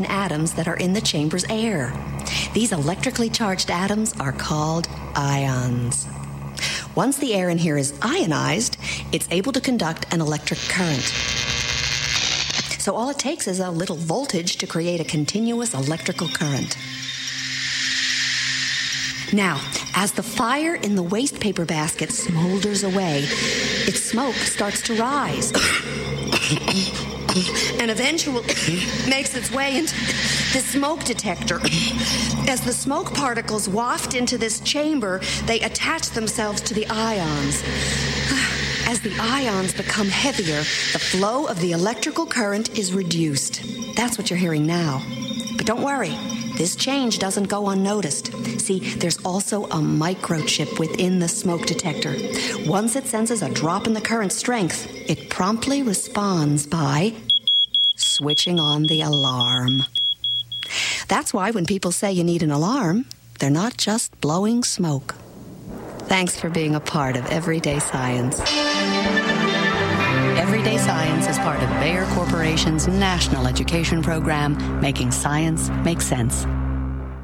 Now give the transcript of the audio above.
atoms that are in the chamber's air. These electrically charged atoms are called ions. Once the air in here is ionized, it's able to conduct an electric current. So all it takes is a little voltage to create a continuous electrical current. Now, as the fire in the waste paper basket smolders away, its smoke starts to rise and eventually makes its way into the smoke detector. As the smoke particles waft into this chamber, they attach themselves to the ions. As the ions become heavier, the flow of the electrical current is reduced. That's what you're hearing now. But don't worry, this change doesn't go unnoticed. See, there's also a microchip within the smoke detector. Once it senses a drop in the current strength, it promptly responds by switching on the alarm. That's why when people say you need an alarm, they're not just blowing smoke. Thanks for being a part of Everyday Science. Everyday Science is part of Bayer Corporation's national education program, making science make sense.